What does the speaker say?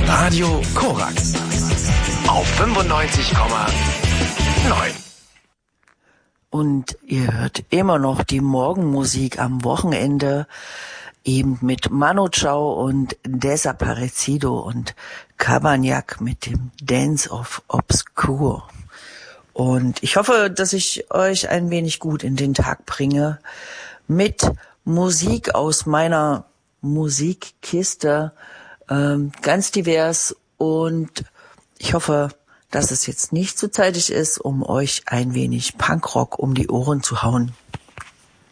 Radio Korax auf 95,9. Und ihr hört immer noch die Morgenmusik am Wochenende, eben mit Manu Chao und Desaparecido und Cabanhac mit dem Dance of Obscure. Und ich hoffe, dass ich euch ein wenig gut in den Tag bringe mit Musik aus meiner Musikkiste, ganz divers, und ich hoffe, dass es jetzt nicht zu zeitig ist, um euch ein wenig Punkrock um die Ohren zu hauen.